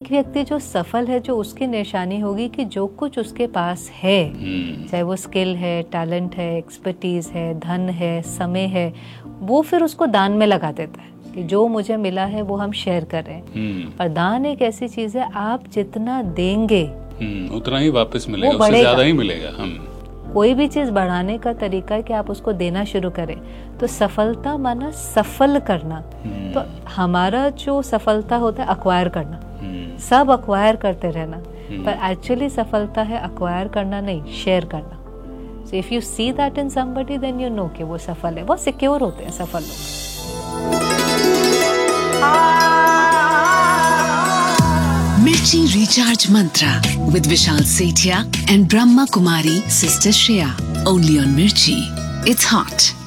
एक व्यक्ति जो सफल है, जो उसकी निशानी होगी कि जो कुछ उसके पास है, चाहे वो स्किल है, टैलेंट है, एक्सपर्टीज है, धन है, समय है, वो फिर उसको दान में लगा देता है कि जो मुझे मिला है वो हम शेयर कर रहे हैं। पर दान एक ऐसी चीज है, आप जितना देंगे उतना ही वापस मिलेगा, उससे ज्यादा ही मिलेगा। कोई भी चीज बढ़ाने का तरीका है कि आप उसको देना शुरू करें। तो सफलता माना सफल करना। तो हमारा जो सफलता होता है अक्वायर करना, सब अक्वायर करते रहना, पर एक्चुअली सफलता है अक्वायर करना नहीं, शेयर करना। So if you see that in somebody then you know कि वो सफल है। बहुत सिक्योर होते हैं सफल लोग। Mirchi Recharge Mantra with Vishal Sethia and Brahma Kumari Sister Shreya. Only on Mirchi. It's hot.